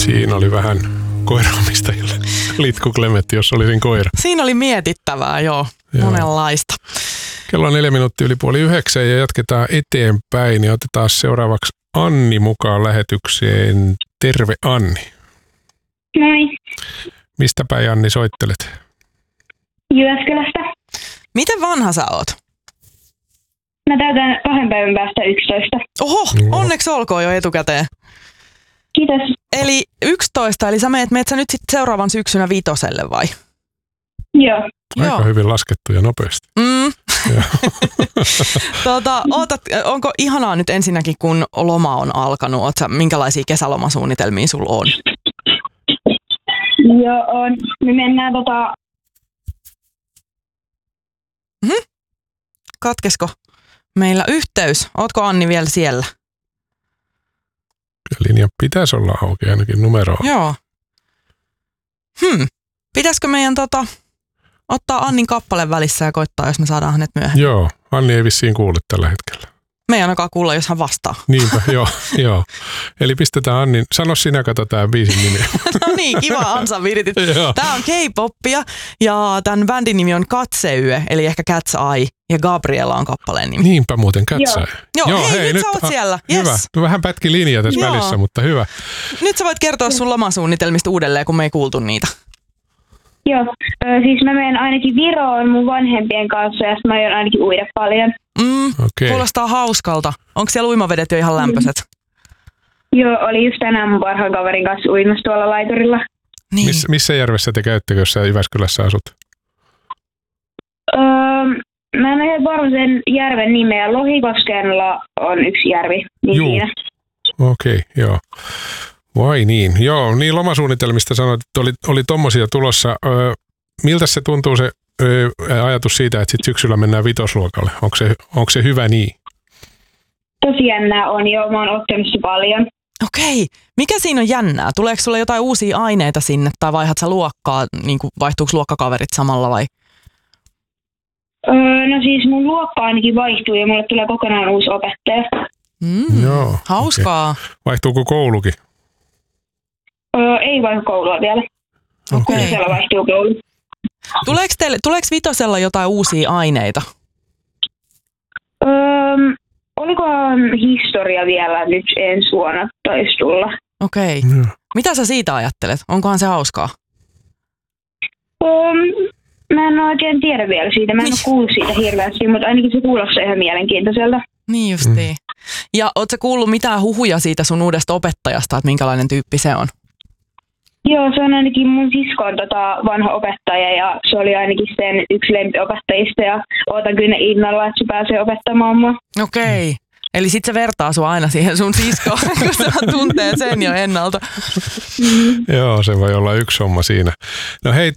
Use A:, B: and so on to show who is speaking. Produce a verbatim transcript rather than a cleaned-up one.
A: Siinä oli vähän koiraomistajille. Litku Klemetti, jos olisin koira.
B: Siinä oli mietittävää, joo. joo. Monenlaista.
A: Kello on neljä minuuttia yli puoli yhdeksän ja jatketaan eteenpäin. Ja otetaan seuraavaksi Anni mukaan lähetykseen. Terve Anni.
C: Moi.
A: Mistä päin Anni soittelet?
C: Jyväskylästä.
B: Miten vanha sä oot?
C: Mä täytän kahden päivän päästä yksitoista.
B: Oho, onneksi olkoon jo etukäteen.
C: Kiitos.
B: Eli yksitoista, eli sä meet, meet sä nyt sit seuraavan syksynä vitoselle vai?
C: Joo.
A: Aika
B: Joo.
A: hyvin laskettu ja nopeasti.
B: Mm. tota, ootat, onko ihanaa nyt ensinnäkin, kun loma on alkanut? Oot sä, minkälaisia kesälomasuunnitelmia sulla on?
C: Joo, on. Me mennään tota...
B: Mm-hmm. Katkesko meillä yhteys? Ootko Anni vielä siellä?
A: Linja pitäisi olla auki, ainakin numeroa.
B: Joo. Hmm. Pitäisikö meidän tota, ottaa Annin kappale välissä ja koittaa, jos me saadaan hänet myöhemmin?
A: Joo, Anni ei vissiin kuule tällä hetkellä.
B: Me ei ainakaan kuulla, jos hän vastaa.
A: Niinpä, joo, joo. Eli pistetään Annin, sano sinä, kato tämä biisin nimi.
B: No niin, kiva Ansa viritit. Tämä on K-poppia ja tämän bändin nimi on Katseyö, eli ehkä Cat's Eye, ja Gabriella on kappaleen nimi.
A: Niinpä muuten, Cat's Eye.
B: Joo, joo, hei, hei nyt, nyt sä oot siellä.
A: Hyvä,
B: yes.
A: Vähän pätki linja tässä joo. välissä, mutta hyvä.
B: Nyt sä voit kertoa sun lomasuunnitelmista uudelleen, kun me ei kuultu niitä.
C: Joo, siis mä menen ainakin Viroon mun vanhempien kanssa ja sitten mä aion ainakin uida paljon.
B: Mm,
A: okay.
B: Kuulostaa hauskalta. Onko siellä uimavedet jo ihan lämpöiset?
C: Mm. Joo, oli just tänään mun parhaan kaverin kanssa uimassa tuolla laiturilla.
B: Niin.
A: Miss, missä järvessä te käyttekö, jos sä Jyväskylässä asut?
C: Öö, mä en ole varma sen järven nimeä. Lohikoskella on yksi järvi. Niin
A: Juu.
C: siinä.
A: Okei, okay, joo. Vai niin. Joo, niin lomasuunnitelmista sanoit, että oli, oli tommosia tulossa. Öö, miltä se tuntuu se öö, ajatus siitä, että sit syksyllä mennään vitosluokalle? Onko se, onko se hyvä niin?
C: Tosi jännää on, joo. Mä oon ottanut se paljon.
B: Okei. Mikä siinä on jännää? Tuleeko sulle jotain uusia aineita sinne tai vaihdat sä luokkaa? Niin kuin vaihtuuko luokkakaverit samalla vai?
C: Öö, no siis mun luokka ainakin vaihtuu ja mulle tulee kokonaan uusi opettaja.
B: Mm,
A: joo.
B: Hauskaa.
A: Okay. Vaihtuuko koulukin?
C: Öö, ei vaihdu koulua vielä.
B: Okei. Okay.
C: Siellä vaihtuu koulu.
B: Tuleeko, teille, tuleeko vitosella jotain uusia aineita?
C: Öö, olikohan historia vielä nyt ensi vuonna taisi tulla?
B: Okei.
A: Okay. Mm.
B: Mitä sä siitä ajattelet? Onkohan se hauskaa?
C: Öö, mä en oikein tiedä vielä siitä. Mä en ole kuullut siitä hirveästi, mutta ainakin se kuulostaa ihan mielenkiintoiselta.
B: Niin justiin. Mm. Ja oot sä kuullut mitään huhuja siitä sun uudesta opettajasta, että minkälainen tyyppi se on?
C: Joo, se on ainakin mun siskon tota, vanha opettaja ja se oli ainakin sen yksi lempiopettajista ja ootan kyllä innolla, että se pääsee opettamaan mua.
B: Okei. Okay. Eli sit se vertaa sua aina siihen sun siskoon, kun sä tuntee sen jo ennalta.
A: Mm. Joo, se voi olla yksi homma siinä. No hei,